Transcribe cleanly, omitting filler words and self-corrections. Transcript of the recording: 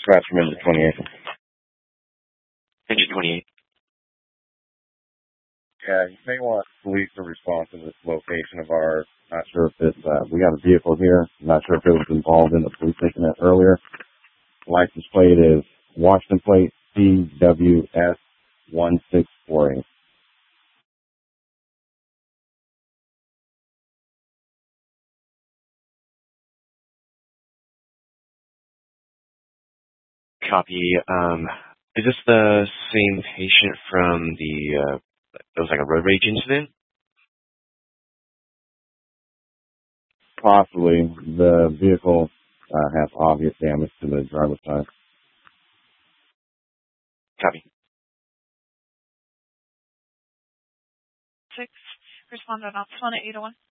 Scratch from engine 28. Engine 28. Yeah, you may want police to respond to this location of ours. Not sure if it's, we got a vehicle here. Not sure if it was involved in the police incident earlier. License plate is Washington plate CWS 1648. Copy. Is this the same patient from the, it was like a road rage incident? Possibly. The vehicle has obvious damage to the driver's side. Copy. 6, respond on Ops 1 at 801.